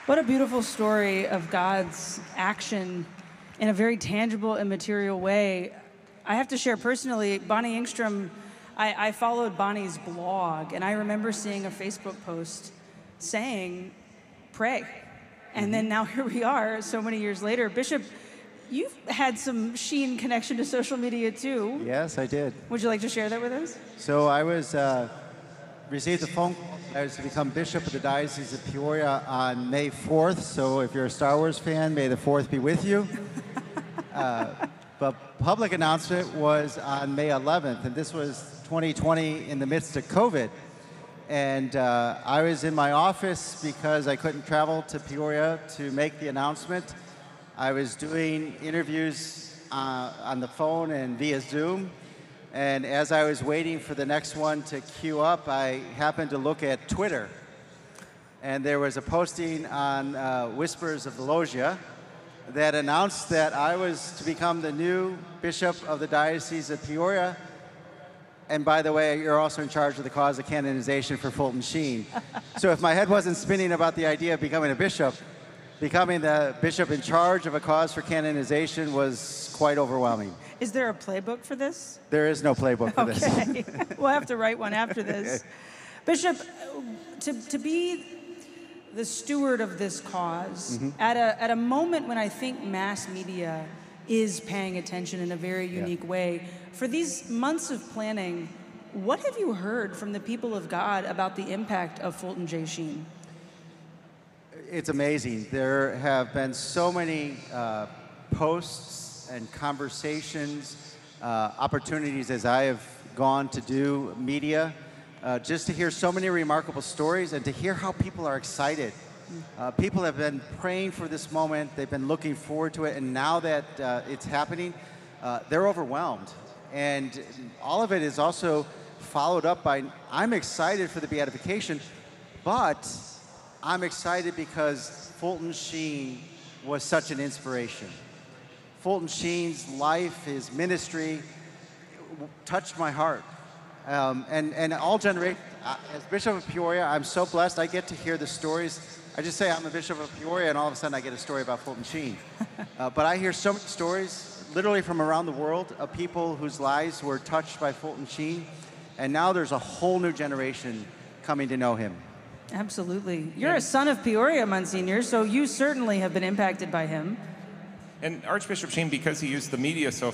What a beautiful story of God's action in a very tangible and material way. I have to share personally, Bonnie Engstrom, I followed Bonnie's blog, and I remember seeing a Facebook post saying, pray. And then now here we are, so many years later. Bishop, you've had some Sheen connection to social media too. Yes, I did. Would you like to share that with us? So I was received a phone call. I was to become Bishop of the Diocese of Peoria on May 4th. So if you're a Star Wars fan, may the 4th be with you. But public announcement was on May 11th, and this was 2020 in the midst of COVID. And I was in my office because I couldn't travel to Peoria to make the announcement. I was doing interviews on the phone and via Zoom. And as I was waiting for the next one to queue up, I happened to look at Twitter. And there was a posting on Whispers of the Loggia that announced that I was to become the new Bishop of the Diocese of Peoria. And by the way, you're also in charge of the cause of canonization for Fulton Sheen. So if my head wasn't spinning about the idea of becoming a bishop, becoming the bishop in charge of a cause for canonization was quite overwhelming. Is there a playbook for this? There is no playbook for this. Okay, we'll have to write one after this. Bishop, to be the steward of this cause at a moment when I think mass media is paying attention in a very unique way, for these months of planning, what have you heard from the people of God about the impact of Fulton J. Sheen? It's amazing. There have been so many posts and conversations, opportunities as I have gone to do media, just to hear so many remarkable stories and to hear how people are excited. People have been praying for this moment. They've been looking forward to it. And now that it's happening, they're overwhelmed. And all of it is also followed up by, I'm excited for the beatification, but I'm excited because Fulton Sheen was such an inspiration. Fulton Sheen's life, his ministry, touched my heart. And all generations, as Bishop of Peoria, I'm so blessed. I get to hear the stories. I just say I'm a Bishop of Peoria, and all of a sudden I get a story about Fulton Sheen. But I hear so many stories, literally from around the world, of people whose lives were touched by Fulton Sheen. And now there's a whole new generation coming to know him. Absolutely. You're a son of Peoria, Monsignor, so you certainly have been impacted by him. And Archbishop Sheen, because he used the media so